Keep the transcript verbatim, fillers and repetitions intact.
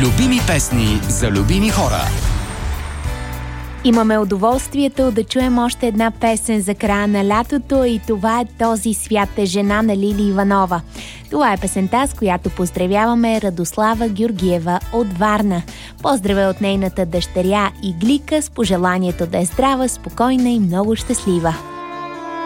Любими песни за любими хора. Имаме удоволствието да чуем още една песен за края на лятото и това е "Този свят е жена" на Лили Иванова. Това е песента, с която поздравяваме Радослава Георгиева от Варна. Поздравя от нейната дъщеря Иглика с пожеланието да е здрава, спокойна и много щастлива.